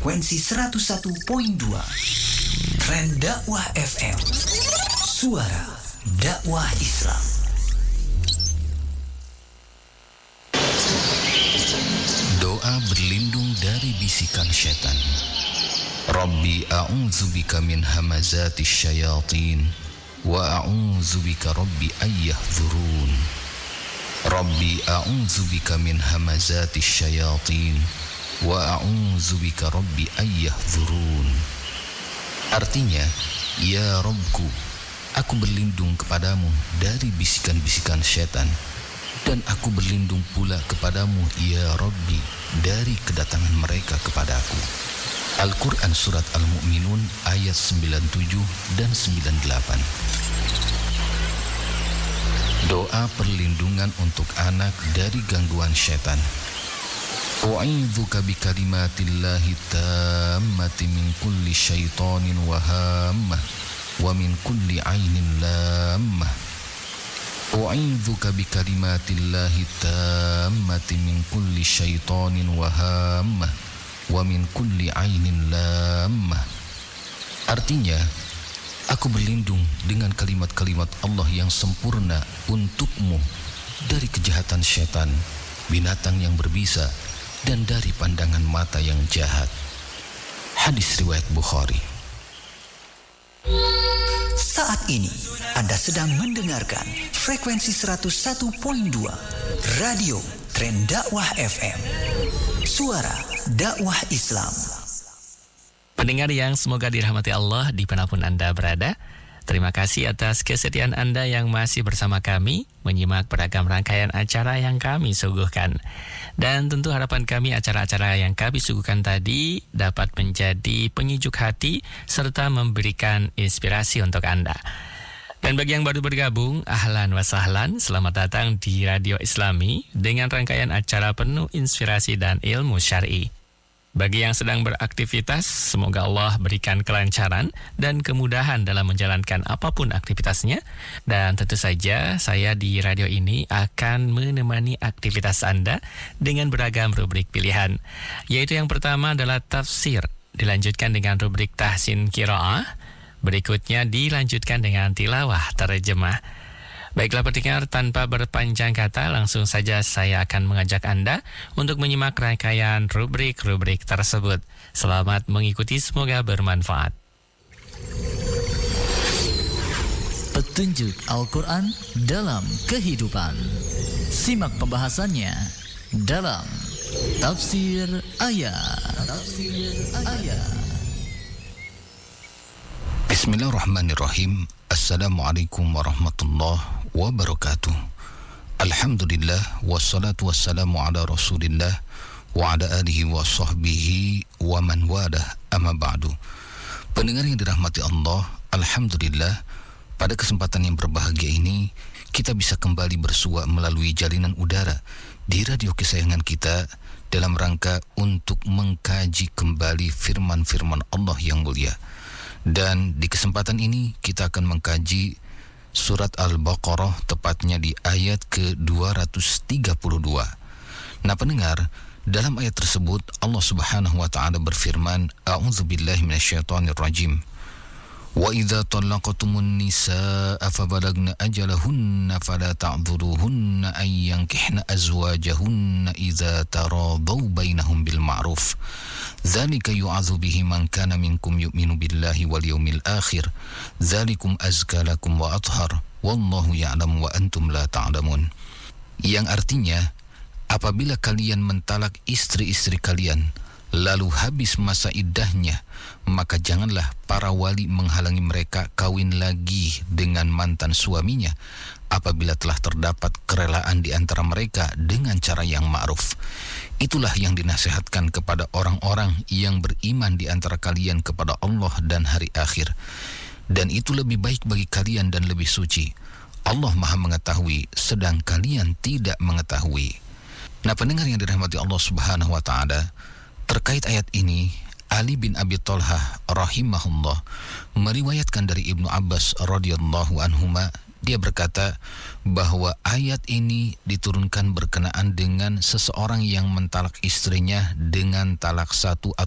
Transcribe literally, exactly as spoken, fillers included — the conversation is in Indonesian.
frekuensi seratus satu koma dua Trend Dakwah F M, suara dakwah Islam. Doa berlindung dari bisikan syaitan. Rabbi a'udzubika min hamazati syayatin wa a'udzubika rabbi ayyahdzurun. Rabbi a'udzubika min hamazati syayatin wa a'udzubika rabbi ayyahdzurun. Artinya, ya Rabbku, aku berlindung kepadamu dari bisikan-bisikan syaitan, dan aku berlindung pula kepadamu, ya Rabbi, dari kedatangan mereka kepadaku. Al-Quran Surat Al-Mu'minun ayat sembilan puluh tujuh dan sembilan puluh delapan. Doa perlindungan untuk anak dari gangguan syaitan. U'idzuka bikalimatillahi tammati min kulli syaitanin wa hammah wa min kulli ainin lammah. U'idzuka bikalimatillahi tammati min kulli syaitanin wa hammah wa min kulli ainin lammah. Artinya, aku berlindung dengan kalimat-kalimat Allah yang sempurna untukmu dari kejahatan syaitan, binatang yang berbisa, dan dari pandangan mata yang jahat. Hadis riwayat Bukhari. Saat ini Anda sedang mendengarkan frekuensi seratus satu koma dua Radio Trend Dakwah F M, suara dakwah Islam. Pendengar yang semoga dirahmati Allah dimanapun Anda berada, terima kasih atas kesetiaan Anda yang masih bersama kami menyimak beragam rangkaian acara yang kami suguhkan. Dan tentu harapan kami acara-acara yang kami suguhkan tadi dapat menjadi penyejuk hati serta memberikan inspirasi untuk Anda. Dan bagi yang baru bergabung, ahlan wa sahlan, selamat datang di Radio Islami dengan rangkaian acara penuh inspirasi dan ilmu syar'i. Bagi yang sedang beraktivitas, semoga Allah berikan kelancaran dan kemudahan dalam menjalankan apapun aktivitasnya. Dan tentu saja saya di radio ini akan menemani aktivitas Anda dengan beragam rubrik pilihan. Yaitu yang pertama adalah tafsir, dilanjutkan dengan rubrik tahsin qiraah, berikutnya dilanjutkan dengan tilawah terjemah. Baiklah pendengar, tanpa berpanjang kata, langsung saja saya akan mengajak Anda untuk menyimak rangkaian rubrik-rubrik tersebut. Selamat mengikuti, semoga bermanfaat. Petunjuk Al-Quran dalam kehidupan. Simak pembahasannya dalam Tafsir Ayat. Tafsir Ayat. Bismillahirrahmanirrahim. Assalamualaikum warahmatullahi wabarakatuh. Alhamdulillah, wassalatu wassalamu ala rasulillah wa ala alihi wa sahbihi wa man walah, amma ba'du. Pendengar yang dirahmati Allah, Alhamdulillah, pada kesempatan yang berbahagia ini kita bisa kembali bersua melalui jalinan udara di radio kesayangan kita dalam rangka untuk mengkaji kembali firman-firman Allah yang mulia. Dan di kesempatan ini kita akan mengkaji surat Al-Baqarah, tepatnya di ayat ke dua ratus tiga puluh dua. Nah pendengar, dalam ayat tersebut Allah Subhanahu wa taala berfirman, A'udzubillahi minasyaitonir rajim. Wa idza talaqtumun nisaa fabalagna ajalahunna fala ta'dhuruhunna ay yankihna azwajahunna idza taradaw bainahum bil ma'ruf. Dzalika yu'adzu bihi man kana minkum yu'minu billahi wal yawmil akhir. Dzalikum azka lakum wa athhar. Wallahu ya'lamu wa antum la ta'lamun. Yang artinya, apabila kalian mentalak istri-istri kalian lalu habis masa iddahnya, maka janganlah para wali menghalangi mereka kawin lagi dengan mantan suaminya apabila telah terdapat kerelaan di antara mereka dengan cara yang ma'ruf. Itulah yang dinasihatkan kepada orang-orang yang beriman di antara kalian kepada Allah dan hari akhir. Dan itu lebih baik bagi kalian dan lebih suci. Allah Maha mengetahui sedang kalian tidak mengetahui. Nah pendengar yang dirahmati Allah Subhanahu wa taala, terkait ayat ini, Ali bin Abi Thalhah rahimahullah meriwayatkan dari Ibnu Abbas radhiyallahu anhuma, dia berkata bahwa ayat ini diturunkan berkenaan dengan seseorang yang mentalak istrinya dengan talak satu